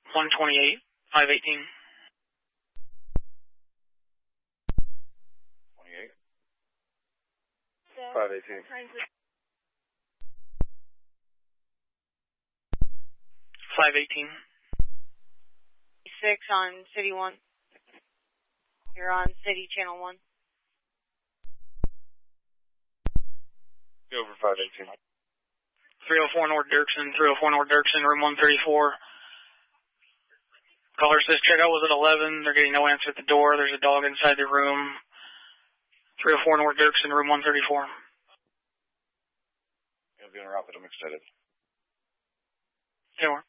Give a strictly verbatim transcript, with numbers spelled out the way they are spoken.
one twenty-eight, five eighteen. twenty-eight. five eighteen. five eighteen. six on City one. You're on City Channel one. Go over five eighteen. three oh four North Dirksen, three oh four North Dirksen, room one thirty-four. Caller says checkout was at eleven. They're getting no answer at the door. There's a dog inside the room. three oh four North Dirksen, room one thirty-four. You'll be interrupted. I'm excited. Okay,